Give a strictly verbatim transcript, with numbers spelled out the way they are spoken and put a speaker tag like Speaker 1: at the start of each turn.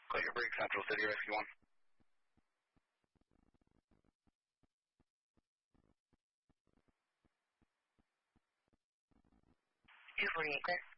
Speaker 1: Clear Break, Central City Rescue one.
Speaker 2: two forty-eight, clear.